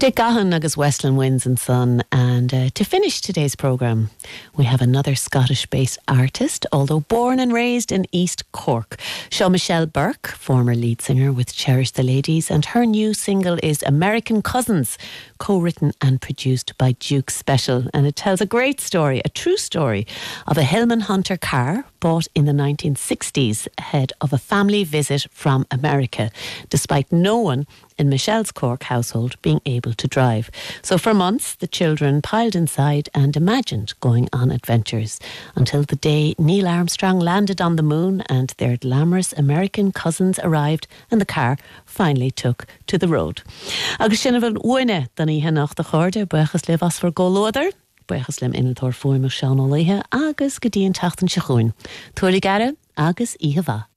Dick Gahan agus Westland Winds and Son, and to finish today's programme we have another Scottish-based artist, although born and raised in East Cork. Michelle Burke, former lead singer with Cherish the Ladies, and her new single is American Cousins, co-written and produced by Duke Special, and it tells a great story, a true story of a Hillman Hunter car bought in the 1960s ahead of a family visit from America, despite no one in Michelle's Cork household being able to drive. So for months the children piled inside and imagined going on adventures, until the day Neil Armstrong landed on the moon and their glamorous American cousins arrived and the car finally took to the road. Agus sin bhfuil uine don ihe nach de chorde buchas le as for golóder, buchas lim inaltóir fuaimach seán ó laithe agus go dtíon tachtan se chuin. Tuairlig gara agus ihe bha.